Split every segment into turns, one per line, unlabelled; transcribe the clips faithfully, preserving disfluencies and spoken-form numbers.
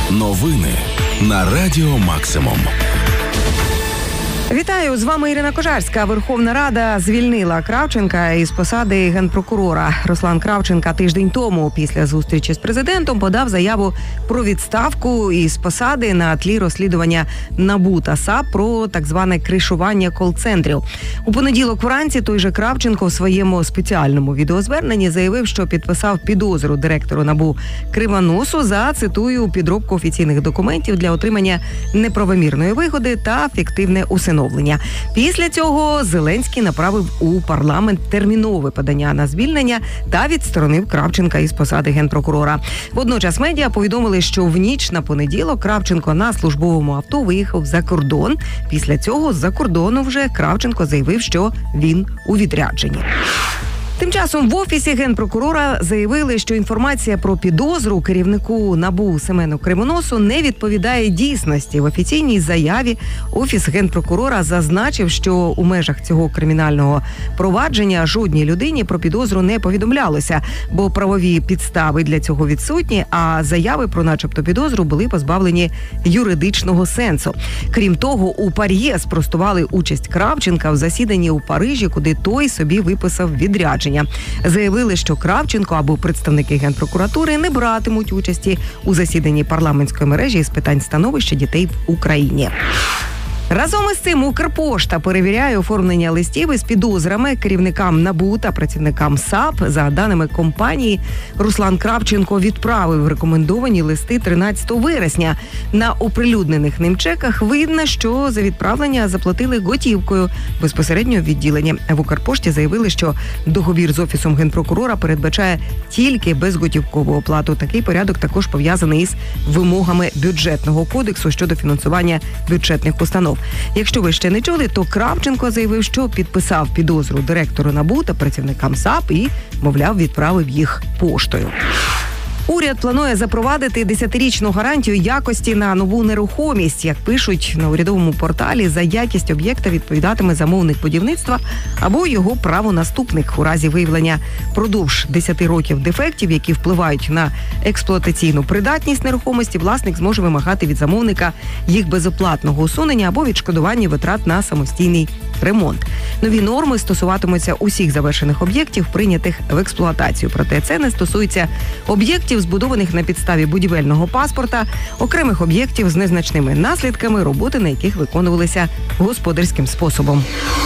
Новини на Радіо Максимум.
Вітаю, з вами Ірина Кожарська. Верховна Рада звільнила Кравченка із посади генпрокурора. Руслан Кравченка тиждень тому після зустрічі з президентом подав заяву про відставку із посади на тлі розслідування НАБУ та САП про так зване кришування кол-центрів. У понеділок вранці той же Кравченко в своєму спеціальному відеозверненні заявив, що підписав підозру директору НАБУ Кривоносу за, цитую, підробку офіційних документів для отримання неправомірної вигоди та фіктивне усиновлення. Після цього Зеленський направив у парламент термінове подання на звільнення та відсторонив Кравченка із посади генпрокурора. Водночас медіа повідомили, що в ніч на понеділок Кравченко на службовому авто виїхав за кордон. Після цього з-за кордону вже Кравченко заявив, що він у відрядженні. Тим часом в Офісі генпрокурора заявили, що інформація про підозру керівнику НАБУ Семену Кривоносу не відповідає дійсності. В офіційній заяві Офіс генпрокурора зазначив, що у межах цього кримінального провадження жодній людині про підозру не повідомлялося, бо правові підстави для цього відсутні, а заяви про начебто підозру були позбавлені юридичного сенсу. Крім того, у ПАРЄ спростували участь Кравченка в засіданні у Парижі, куди той собі виписав відрядження. Заявили, що Кравченко або представники Генпрокуратури не братимуть участі у засіданні парламентської мережі з питань становища дітей в Україні. Разом із цим Укрпошта перевіряє оформлення листів із підозрами керівникам НАБУ та працівникам САП. За даними компанії, Руслан Кравченко відправив рекомендовані листи тринадцятого вересня. На оприлюднених ним чеках видно, що за відправлення заплатили готівкою безпосередньо в відділенні. В Укрпошті заявили, що договір з Офісом генпрокурора передбачає тільки безготівкову оплату. Такий порядок також пов'язаний із вимогами бюджетного кодексу щодо фінансування бюджетних установ. Якщо ви ще не чули, то Кравченко заявив, що підписав підозру директору НАБУ та працівникам САП і, мовляв, відправив їх поштою. Уряд планує запровадити десятирічну гарантію якості на нову нерухомість. Як пишуть на урядовому порталі, за якість об'єкта відповідатиме замовник будівництва або його правонаступник. У разі виявлення продовж десяти років дефектів, які впливають на експлуатаційну придатність нерухомості, власник зможе вимагати від замовника їх безоплатного усунення або відшкодування витрат на самостійний ремонт. Нові норми стосуватимуться усіх завершених об'єктів, прийнятих в експлуатацію. Проте це не стосується об'єктів, збудованих на підставі будівельного паспорта, окремих об'єктів з незначними наслідками, роботи на яких виконувалися господарським способом.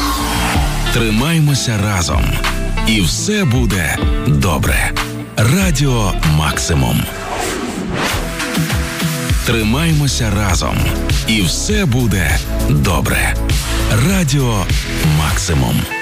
Тримаймося разом. І все буде добре. Радіо Максимум. Тримаймося разом. І все буде добре. Радіо Максимум.